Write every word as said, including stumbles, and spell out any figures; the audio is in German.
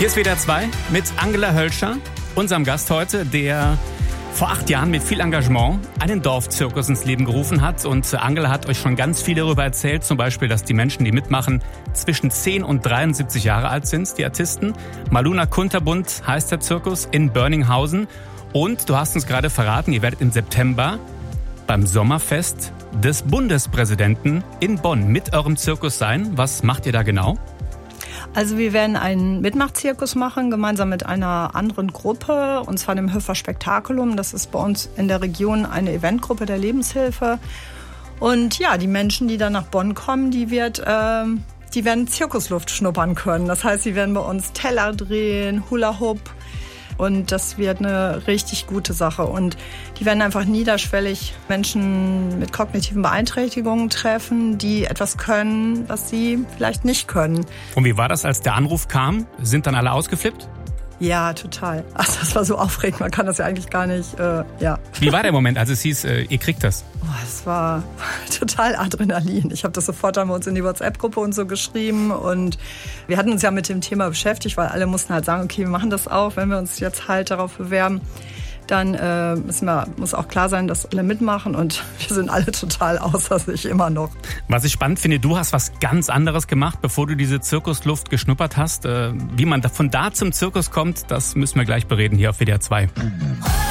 Hier ist W D R zwei mit Angela Hölscher, unserem Gast heute, der vor acht Jahren mit viel Engagement einen Dorfzirkus ins Leben gerufen hat. Und Angela hat euch schon ganz viel darüber erzählt. Zum Beispiel, dass die Menschen, die mitmachen, zwischen zehn und dreiundsiebzig Jahre alt sind, die Artisten. Maluna Kunterbunt heißt der Zirkus in Börninghausen. Und du hast uns gerade verraten, ihr werdet im September beim Sommerfest des Bundespräsidenten in Bonn mit eurem Zirkus sein. Was macht ihr da genau? Also wir werden einen Mitmachzirkus machen, gemeinsam mit einer anderen Gruppe, und zwar dem Höfer Spektakulum. Das ist bei uns in der Region eine Eventgruppe der Lebenshilfe. Und ja, die Menschen, die dann nach Bonn kommen, die, wird, äh, die werden Zirkusluft schnuppern können. Das heißt, sie werden bei uns Teller drehen, Hula Hoop. Und das wird eine richtig gute Sache. Und die werden einfach niederschwellig Menschen mit kognitiven Beeinträchtigungen treffen, die etwas können, was sie vielleicht nicht können. Und wie war das, als der Anruf kam? Sind dann alle ausgeflippt? Ja, total. Also das war so aufregend, man kann das ja eigentlich gar nicht, äh, ja. Wie war der Moment, als es hieß, äh, ihr kriegt das? Oh, es war total Adrenalin. Ich habe das sofort dann bei uns in die WhatsApp-Gruppe und so geschrieben. Und wir hatten uns ja mit dem Thema beschäftigt, weil alle mussten halt sagen, okay, wir machen das auch, wenn wir uns jetzt halt darauf bewerben. Dann äh, müssen wir, muss auch klar sein, dass alle mitmachen, und wir sind alle total außer sich immer noch. Was ich spannend finde, du hast was ganz anderes gemacht, bevor du diese Zirkusluft geschnuppert hast. Äh, wie man von da zum Zirkus kommt, das müssen wir gleich bereden hier auf W D R zwei.